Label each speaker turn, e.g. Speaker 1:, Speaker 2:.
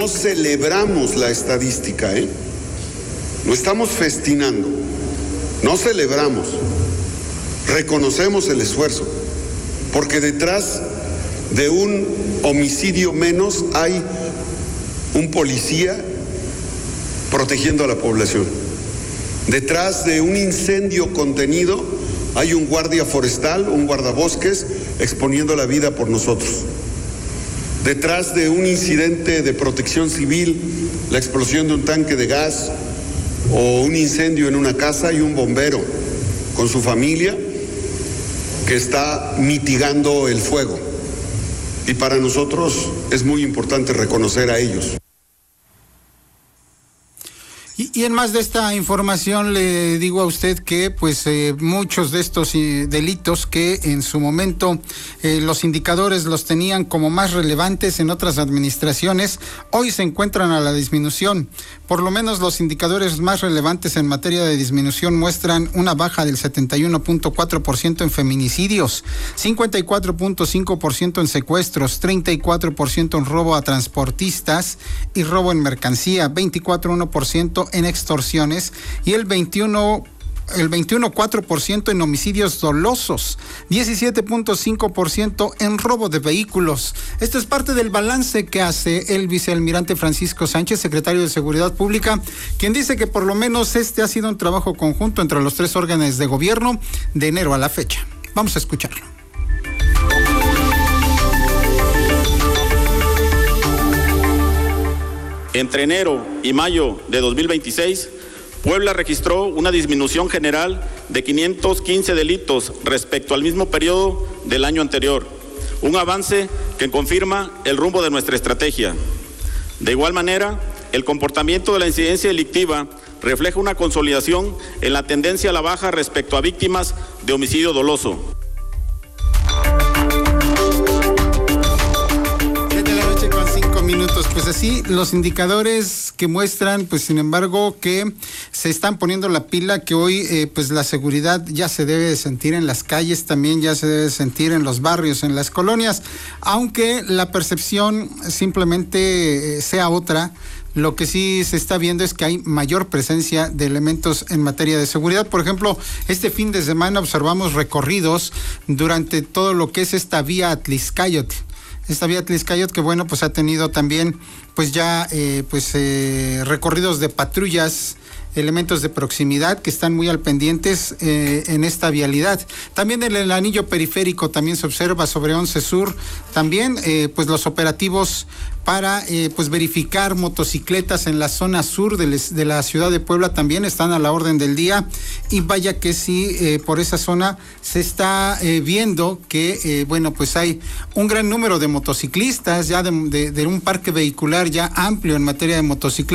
Speaker 1: no celebramos la estadística, no estamos festinando, no celebramos, reconocemos el esfuerzo, porque detrás de un homicidio menos hay un policía protegiendo a la población. Detrás de un incendio contenido hay un guardia forestal, un guardabosques exponiendo la vida por nosotros. Detrás de un incidente de protección civil, la explosión de un tanque de gas o un incendio en una casa, hay un bombero con su familia que está mitigando el fuego. Y para nosotros es muy importante reconocer a ellos.
Speaker 2: Y en más de esta información le digo a usted que pues muchos de estos delitos que en su momento los indicadores los tenían como más relevantes en otras administraciones, hoy se encuentran a la disminución. Por lo menos los indicadores más relevantes en materia de disminución muestran una baja del 71.4% en feminicidios, 54.5% en secuestros, 34% en robo a transportistas y robo en mercancía, 24.1% en extorsiones y el 21.4% en homicidios dolosos, 17.5% en robo de vehículos. Esto es parte del balance que hace el vicealmirante Francisco Sánchez, secretario de Seguridad Pública, quien dice que por lo menos este ha sido un trabajo conjunto entre los tres órdenes de gobierno de enero a la fecha. Vamos a escucharlo.
Speaker 3: Entre enero y mayo de 2026, Puebla registró una disminución general de 515 delitos respecto al mismo periodo del año anterior, un avance que confirma el rumbo de nuestra estrategia. De igual manera, el comportamiento de la incidencia delictiva refleja una consolidación en la tendencia a la baja respecto a víctimas de homicidio doloso.
Speaker 2: Pues así, los indicadores que muestran, pues sin embargo, que se están poniendo la pila, que hoy pues la seguridad ya se debe de sentir en las calles, también ya se debe de sentir en los barrios, en las colonias, aunque la percepción simplemente sea otra. Lo que sí se está viendo es que hay mayor presencia de elementos en materia de seguridad. Por ejemplo, este fin de semana observamos recorridos durante todo lo que es esta vía Atlixcáyotl. Esta vía Atlixcáyotl que bueno, pues ha tenido también pues ya recorridos de patrullas, elementos de proximidad que están muy al pendientes en esta vialidad. También en el anillo periférico también se observa sobre 11 Sur, también pues los operativos para pues verificar motocicletas en la zona sur de la ciudad de Puebla también están a la orden del día, y vaya que sí, por esa zona se está viendo que bueno, pues hay un gran número de motociclistas, ya de un parque vehicular ya amplio en materia de motocicletas.